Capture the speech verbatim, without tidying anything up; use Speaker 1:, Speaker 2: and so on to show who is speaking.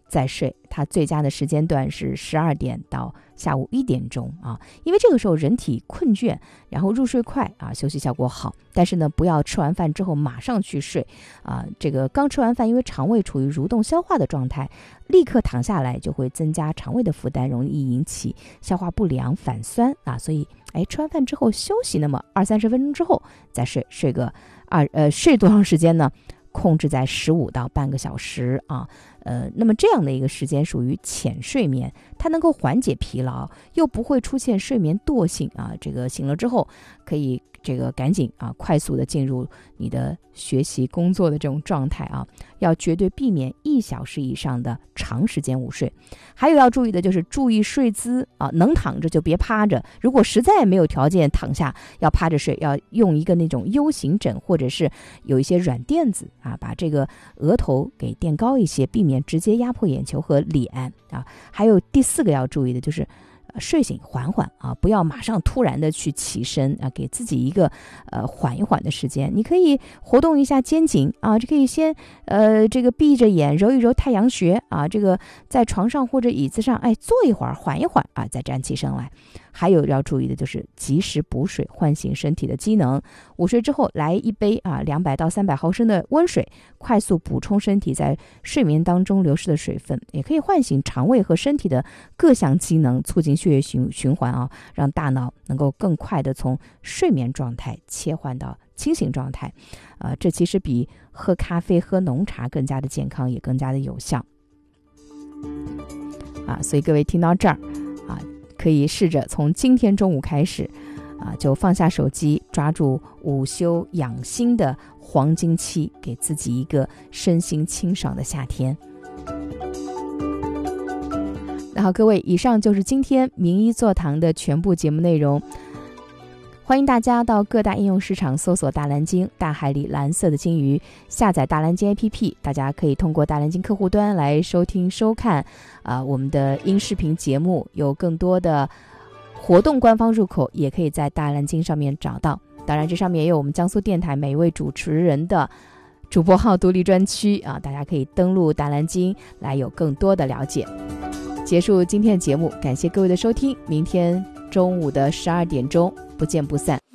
Speaker 1: 再睡。它最佳的时间段是十二点到下午一点钟啊，因为这个时候人体困倦，然后入睡快啊，休息效果好。但是呢，不要吃完饭之后马上去睡啊，这个刚吃完饭，因为肠胃处于蠕动消化的状态，立刻躺下来就会增加肠胃的负担，容易引起消化不良、反酸啊。所以，哎，吃完饭之后休息，那么二三十分钟之后再睡，睡个二呃睡多长时间呢？控制在十五到半个小时啊，呃，那么这样的一个时间属于浅睡眠，它能够缓解疲劳，又不会出现睡眠惰性啊。这个醒了之后，可以这个赶紧啊，快速的进入你的学习工作的这种状态啊，要绝对避免一小时以上的长时间午睡。还有要注意的就是注意睡姿啊，能躺着就别趴着，如果实在没有条件躺下，要趴着睡，要用一个那种 U 型枕，或者是有一些软垫子啊，把这个额头给垫高一些，避免直接压迫眼球和脸啊。还有第四个要注意的就是睡醒缓缓啊，不要马上突然的去起身啊，给自己一个呃缓一缓的时间。你可以活动一下肩颈啊，这可以先呃这个闭着眼揉一揉太阳穴啊，这个在床上或者椅子上哎坐一会儿缓一缓啊，再站起身来。还有要注意的就是及时补水，唤醒身体的机能。午睡之后来一杯啊两百到三百毫升的温水，快速补充身体在睡眠当中流失的水分，也可以唤醒肠胃和身体的各项机能，促进血液循循环啊，让大脑能够更快的从睡眠状态切换到清醒状态。呃，这其实比喝咖啡、喝浓茶更加的健康，也更加的有效。啊，所以各位听到这儿啊，可以试着从今天中午开始啊，就放下手机，抓住午休养心的黄金期，给自己一个身心清爽的夏天。那好，各位，以上就是今天名医座堂的全部节目内容。欢迎大家到各大应用市场搜索大蓝鲸，大海里蓝色的鲸鱼，下载大蓝鲸 A P P， 大家可以通过大蓝鲸客户端来收听收看啊、呃、我们的音视频节目，有更多的活动官方入口也可以在大蓝鲸上面找到。当然这上面也有我们江苏电台每一位主持人的主播号独立专区啊，大家可以登录大蓝鲸来有更多的了解。结束今天的节目，感谢各位的收听，明天中午的十二点钟不见不散。